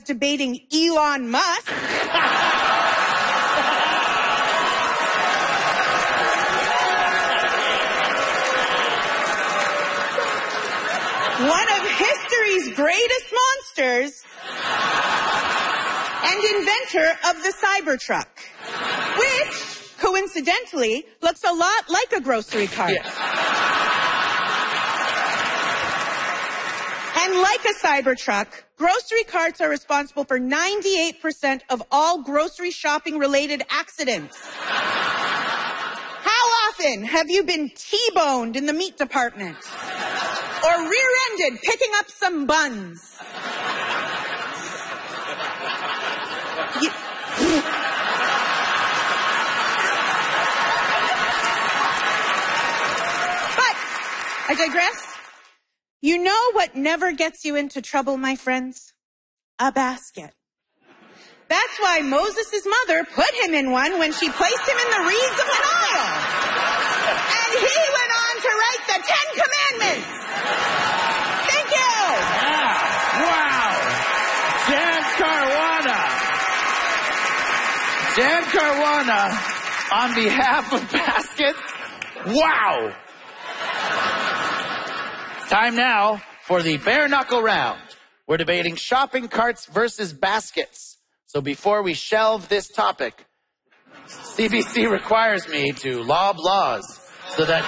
debating Elon Musk. One of history's greatest monsters and inventor of the Cybertruck, which, coincidentally, looks a lot like a grocery cart. Yeah. And like a Cybertruck, grocery carts are responsible for 98% of all grocery shopping-related accidents. How often have you been T-boned in the meat department? Or rear-ended picking up some buns? But I digress. You know what never gets you into trouble, my friends? A basket. That's why Moses' mother put him in one when she placed him in the reeds of the Nile. And he went on to write the Ten Commandments. Thank you. Yeah. Wow. Dan Caruana, on behalf of Baskets. Wow. Time now for the bare knuckle round. We're debating shopping carts versus baskets. So before we shelve this topic, CBC requires me to lob laws so that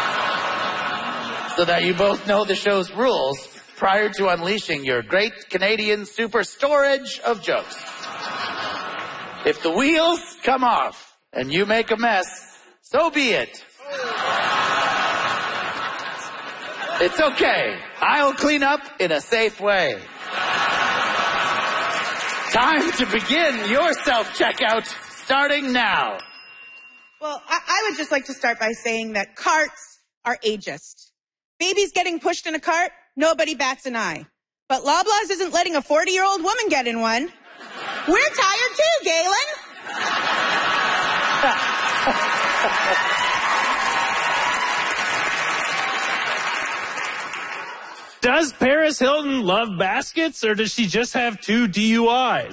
you both know the show's rules prior to unleashing your great Canadian super storage of jokes. If the wheels come off and you make a mess, so be it. It's okay. I'll clean up in a safe way. Time to begin your self-checkout, starting now. Well, I would just like to start by saying that carts are ageist. Babies getting pushed in a cart, nobody bats an eye. But Loblaws isn't letting a 40-year-old woman get in one. We're tired too, Galen. Does Paris Hilton love baskets, or does she just have 2 DUIs?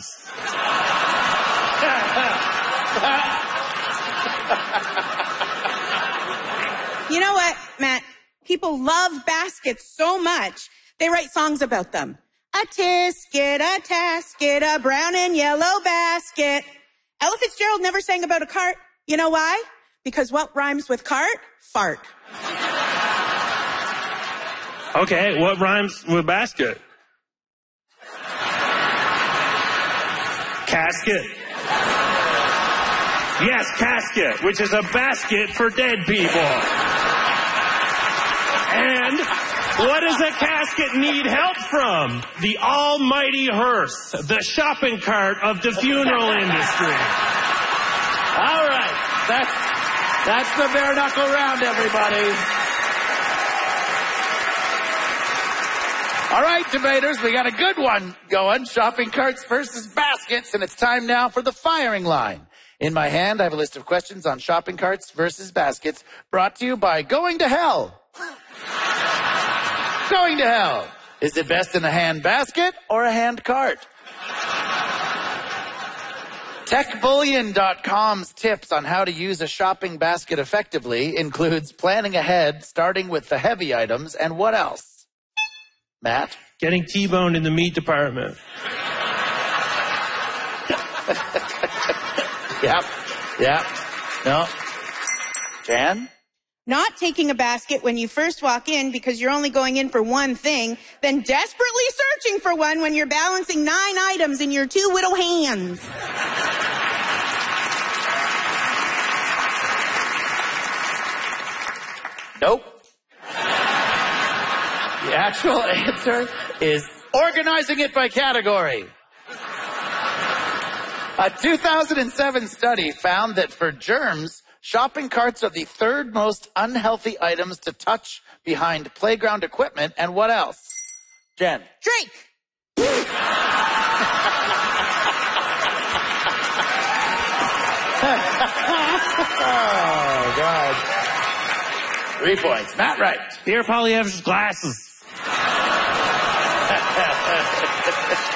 You know what, Matt? People love baskets so much, they write songs about them. A tisket, a tasket, a brown and yellow basket. Ella Fitzgerald never sang about a cart. You know why? Because what rhymes with cart? Fart. Okay, what rhymes with basket? Casket. Yes, casket, which is a basket for dead people. And what does a casket need help from? The almighty hearse, the shopping cart of the funeral industry. All right. That's the bare knuckle round, everybody. All right, debaters, we got a good one going. Shopping carts versus baskets, and it's time now for the firing line. In my hand, I have a list of questions on shopping carts versus baskets, brought to you by Going to Hell. Going to Hell. Is it best in a hand basket or a hand cart? TechBullion.com's tips on how to use a shopping basket effectively includes planning ahead, starting with the heavy items, and what else? Matt? Getting T-boned in the meat department. Yep. No. Jan? Not taking a basket when you first walk in because you're only going in for one thing, then desperately searching for one when you're balancing 9 items in your 2 little hands. Nope. The actual answer is organizing it by category. A 2007 study found that for germs, shopping carts are the 3rd most unhealthy items to touch behind playground equipment. And what else? Jen? Drake! Oh, God. 3 points. Matt Wright. Pierre Poilievre's glasses.